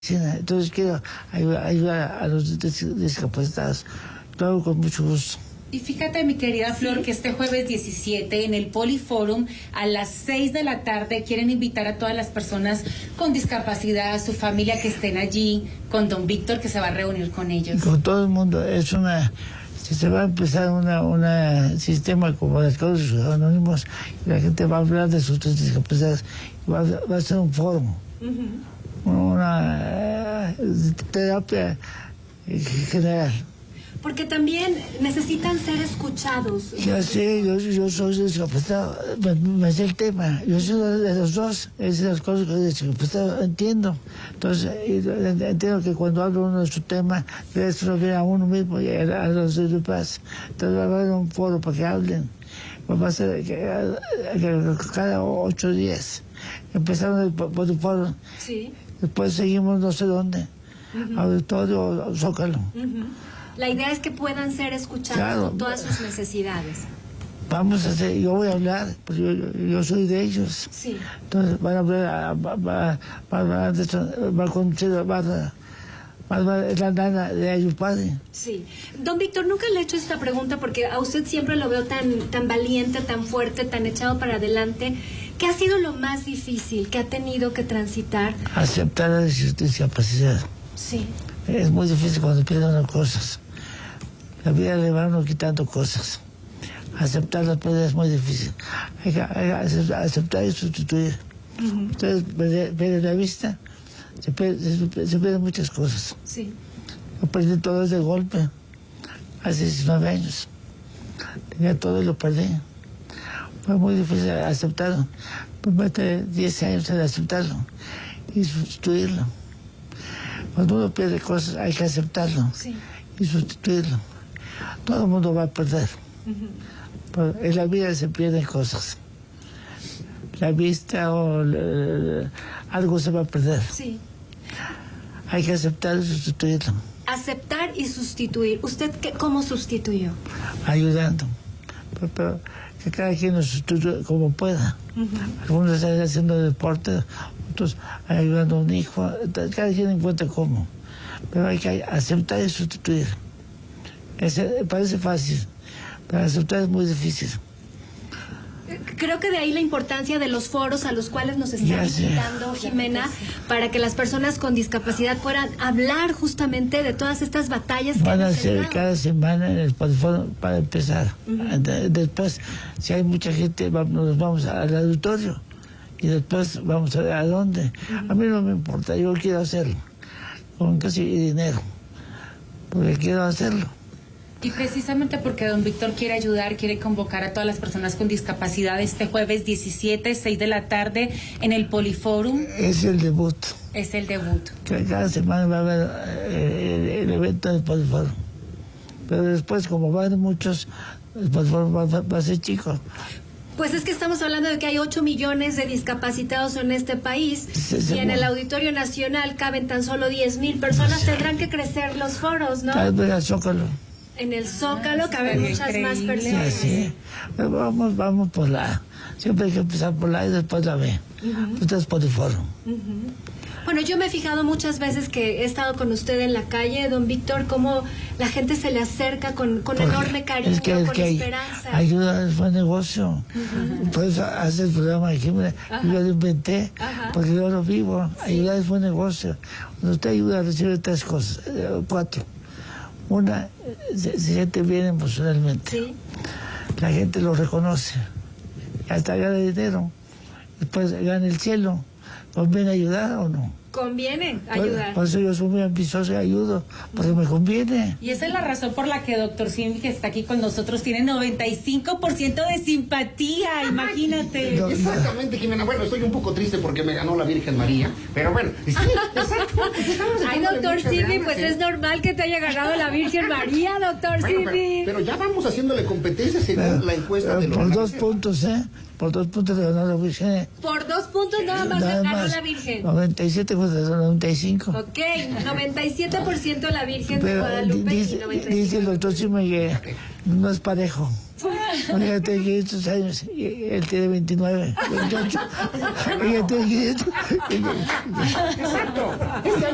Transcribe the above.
Entonces quiero ayudar a los discapacitados. Lo hago con mucho gusto. Y fíjate, mi querida Flor, que este jueves 17 en el Poliforum a las 6 de la tarde quieren invitar a todas las personas con discapacidad, a su familia que estén allí, con don Víctor que se va a reunir con ellos. Y con todo el mundo. Si se va a empezar un sistema como de Alcohólicos Anónimos, y la gente va a hablar de sus discapacidades, va a ser un foro, una terapia general. Porque también necesitan ser escuchados. Ya sé, yo soy discapacitado, me sé el tema, yo soy de los dos, es de las cosas que discapacitado entiendo. Entonces, entiendo que cuando habla uno de su tema, debe resolver a uno mismo y a los demás. Entonces va a haber un foro para que hablen. Va a ser cada 8 días. Empezaron por el foro. Sí. Después seguimos no sé dónde, Auditorio o Zócalo. La idea es que puedan ser escuchados, claro, con todas sus necesidades. Vamos a hacer, yo voy a hablar, porque yo soy de ellos. Sí. Entonces van a hablar, va a conocer es la nana de Ayupade. Sí. Don Víctor, nunca le he hecho esta pregunta porque a usted siempre lo veo tan valiente, tan fuerte, tan echado para adelante. ¿Qué ha sido lo más difícil que ha tenido que transitar? Aceptar la discapacidad. Sí. Es muy difícil cuando pierden las cosas. La vida le va a uno quitando cosas. Aceptar la pérdida es muy difícil. Hay que aceptar y sustituir. Ustedes pierden la vista, se pierden muchas cosas. Sí. Yo perdí todo de golpe, hace 19 años. Tenía todo y lo perdí. Fue muy difícil aceptarlo. Me metí 10 años en aceptarlo y sustituirlo. Cuando uno pierde cosas hay que aceptarlo, sí, y sustituirlo. Todo el mundo va a perder. En la vida se pierden cosas. La vista o algo se va a perder. Sí. Hay que aceptar y sustituirlo. Aceptar y sustituir. ¿Usted cómo sustituyó? Ayudando. Pero que cada quien lo sustituya como pueda. Algunos están haciendo deporte, otros ayudando a un hijo. Cada quien encuentra cómo. Pero hay que aceptar y sustituir. Parece fácil, pero aceptar es muy difícil. Creo que de ahí la importancia de los foros a los cuales nos está invitando Jimena, para que las personas con discapacidad puedan hablar justamente de todas estas batallas que van a hacer cada semana en el foro para empezar. Después, si hay mucha gente, nos vamos al auditorio y después vamos a ver a dónde. A mí no me importa, yo quiero hacerlo con casi dinero, porque quiero hacerlo. Y precisamente porque don Víctor quiere ayudar, quiere convocar a todas las personas con discapacidad este jueves 17, 6 de la tarde, en el Poliforum. Es el debut. Es el debut. Cada semana va a haber el evento del Poliforum. Pero después, como van muchos, el Poliforum va a ser chico. Pues es que estamos hablando de que hay 8 millones de discapacitados en este país y en el Auditorio Nacional caben tan solo 10,000 personas. Tendrán que crecer los foros, ¿no? Tal vez al Zócalo. En el Zócalo caben muchas más personas. Sí. Vamos por la. Siempre hay que empezar por la y después la B. Ustedes por el foro. Bueno, yo me he fijado muchas veces que he estado con usted en la calle, don Víctor, cómo la gente se le acerca con enorme cariño, con esperanza. Ayuda es buen negocio. Por eso hace el programa de Jimena. Yo lo inventé, porque yo lo vivo. Ayuda es buen negocio. Cuando usted ayuda, recibe 3 cosas, 4. Una, se siente bien emocionalmente. Sí. La gente lo reconoce. Hasta gana dinero. Después gana el cielo. ¿Conviene ayudar o no? Conviene ayudar. Por eso yo soy muy ambicioso y ayudo, porque me conviene. Y esa es la razón por la que doctor Simi, que está aquí con nosotros, tiene 95% de simpatía, imagínate. Exactamente, Jimena. Bueno, estoy un poco triste porque me ganó la Virgen María, pero bueno. Sí, exacto. Ay, doctor Simi, pues es normal que te haya ganado la Virgen María, doctor Simi. Pero ya vamos haciéndole competencia según la encuesta de los... Por 2 puntos, Por 2 puntos le ganó la Virgen. Por 2 puntos nada más le ganó la Virgen. 97 contra 95. Ok, 97% la Virgen de Guadalupe y 95%. Dice el doctor Simi que no es parejo. Ella tiene 500 años y él tiene 29, 28. Ella tiene 500. Exacto.